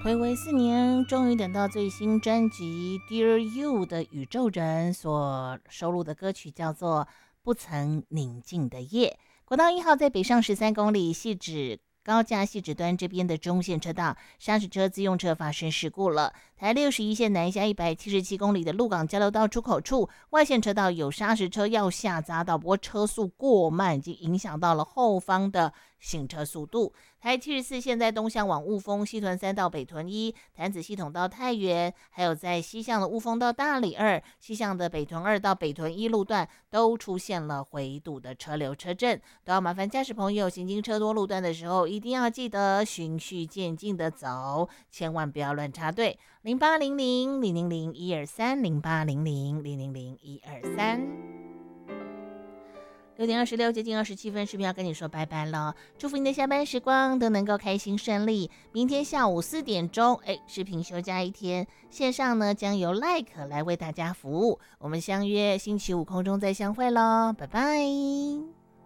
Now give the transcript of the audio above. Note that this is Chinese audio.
暌违4年，终于等到最新专辑《Dear You》的宇宙人所收录的歌曲，叫做《不曾宁静的夜》。国道1号在北上13公里，汐止高架汐止端这边的中线车道，砂石车、自用车发生事故了。台61线南下177公里的鹿港交流道出口处，外线车道有砂石车要下匝道，不过车速过慢，已经影响到了后方的行车速度。台74线在东向往雾峰、西屯3到北屯1、潭子系统到太原，还有在西向的雾峰到大里2、西向的北屯2到北屯1路段都出现了回堵的车流车阵，都要麻烦驾驶朋友行经车多路段的时候，一定要记得循序渐进的走，千万不要乱插队。0800-00123，0800-00123。6点26，接近27分，是不是要跟你说拜拜了？祝福你的下班时光都能够开心顺利。明天下午4点钟，视频休假一天，线上呢将由 Like 来为大家服务。我们相约星期五空中再相会咯，拜拜。